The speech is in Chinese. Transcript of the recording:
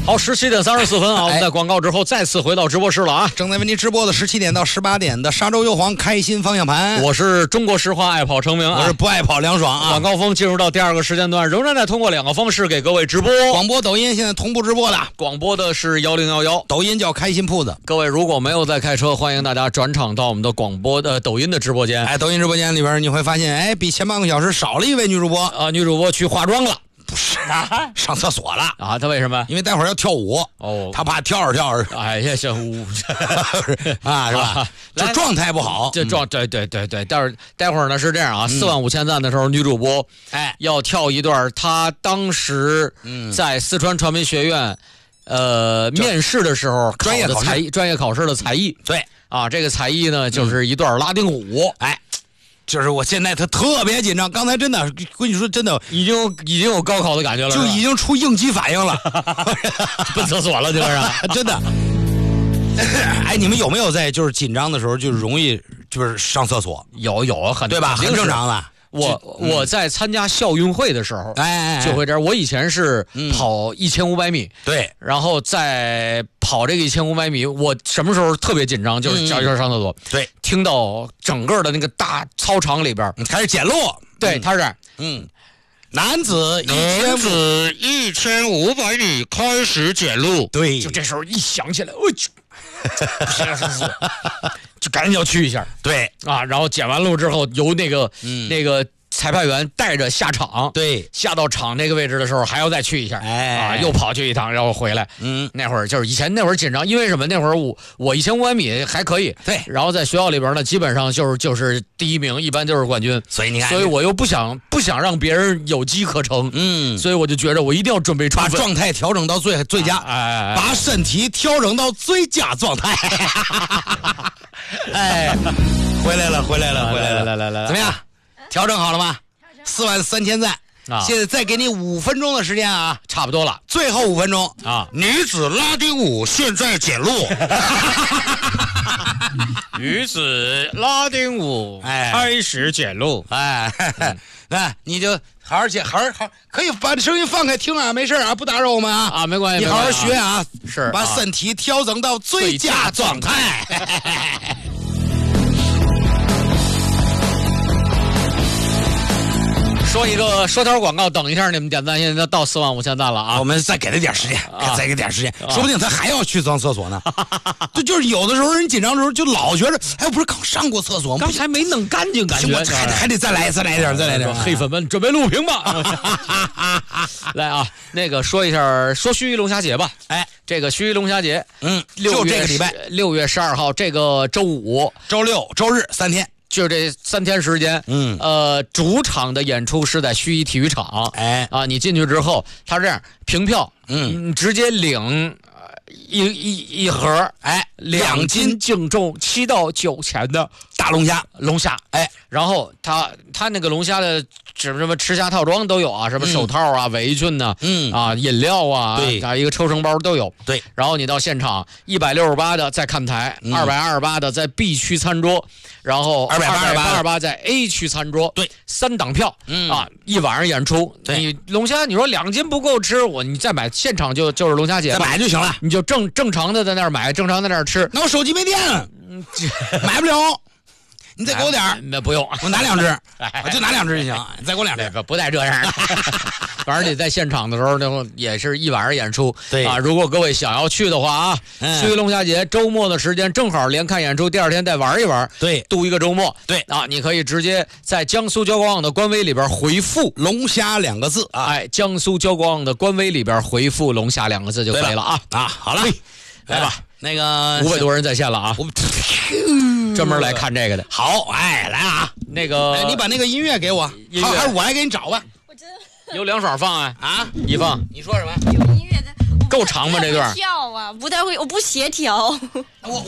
好，17点34分啊，我们在广告之后再次回到直播室了啊！ 正在为您直播的17点到18点的沙洲优皇开心方向盘， 我是中国石化爱跑成名啊， 我是不爱跑梁爽啊。 晚高峰进入到第2个时间段，仍然在通过2个方式给各位直播。 广播、抖音现在同步直播的， 广播的是1011， 抖音叫开心铺子。 各位如果没有在开车，欢迎大家转场到我们的广播的抖音的直播间。 抖音直播间里边你会发现，比前半个小时少了一位女主播啊，女主播去化妆了。 不是上厕所了啊？他为什么？ 因为待会儿要跳舞哦， 他怕跳着。 哎呀，行啊，是吧？就状态不好， 对。待会儿呢是这样啊，45000赞的时候，女主播要跳一段她当时在四川传媒学院面试的时候考的才艺，专业考试的才艺。 对啊，这个才艺呢就是一段拉丁舞。 就是我现在他特别紧张，刚才真的跟你说，真的已经有高考的感觉了， 就已经出应激反应了， 奔厕所了，基本上真的。你们有没有在就是紧张的时候就容易就是上厕所？ 有很对吧？很正常的。 我在参加校运会的时候，就会这样。我以前是跑1500米， 对， 然后在跑这个1500米，我什么时候特别紧张？就是一上厕所， 对， 听到整个的那个大操场里边开始减路， 对，他是男子 1500米开始减路， 对， 就这时候一想起来，我去，就赶紧要去一下， 对啊，然后减完路之后，由那个裁判员带着下场， 对， 下到场那个位置的时候还要再去一下，又跑去一趟，然后回来。那会儿就是以前那会儿紧张，因为什么？那会儿我1500米还可以， 对， 然后在学校里边呢，基本上就是第1名，一般就是冠军。 所以你看， 所以我又不想让别人有机可乘，所以我就觉得我一定要准备充分， 把状态调整到最佳，把身体调整到最佳状态。回来了， 来， 怎么样？调整好了吗？43000赞啊！现在再给你5分钟的时间啊， 差不多了， 最后5分钟啊！ 女子拉丁舞现在减路， 女子拉丁舞开始减路， 你就好好减，好可以把声音放开听啊，没事啊，不打扰我们啊， 没关系， 你好好学啊， 是把身体调整到最佳状态。 说条广告，等一下你们点赞，现在到45000赞了啊！ 我们再给他点时间，再给点时间，说不定他还要去上厕所呢。就是有的时候人紧张的时候就老觉着，我不是刚上过厕所吗？ 刚才没弄干净，感觉还得再来点。 黑粉们准备录屏吧！来啊，那个说盱眙龙虾节吧。这个盱眙龙虾节， 就这个礼拜 6月12号，这个周5、 周6、周日3天。 就这3天时间，主场的演出是在盱眙体育场，你进去之后，他这样凭票，你直接领一盒，2斤净重7到9钱的大龙虾， 然后他那个龙虾的什么吃虾套装都有啊，什么手套啊、围裙呐，饮料啊， 对， 一个抽绳包都有， 对。然后你到现场168的在看台，228的在 B 区餐桌。然后228在 A 区餐桌， 对 ，3档票，一晚上演出。你龙虾，你说2斤不够吃，你再买现场就是龙虾节， 再买就行了。 你就正常的在那儿买，正常在那儿吃。 那我手机没电了，买不了。你再给我点儿， 那不用， 我拿2只，我就拿2只就行。你再给我2只， 不带这样的。反正你在现场的时候，也是一晚上演出。 对啊，如果各位想要去的话啊，盱眙龙虾节周末的时间正好连看演出，第2天再玩一玩， 对， 度一个周末。 对啊，你可以直接在江苏交广网的官微里边回复 “龙虾2个字”啊， 江苏交广网的官微里边回复“龙虾2个字”就可以了啊。 好了， 来吧， 那个 500多人在线了啊。专门来看这个的。 好，来啊， 那个， 你把那个音乐给我，还是我来给你找吧。 我真的有梁爽放啊，你放。 你说什么？ 有音乐的， 够长吗？这段跳啊，不太会，我不协调。